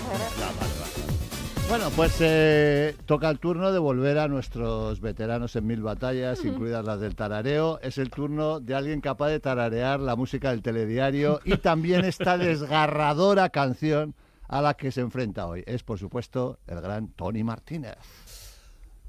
Bueno, pues toca el turno de volver a nuestros veteranos en 1000 batallas, incluidas las del tarareo. Es el turno de alguien capaz de tararear la música del telediario y también esta desgarradora canción a la que se enfrenta hoy. Es, por supuesto, el gran Tony Martínez.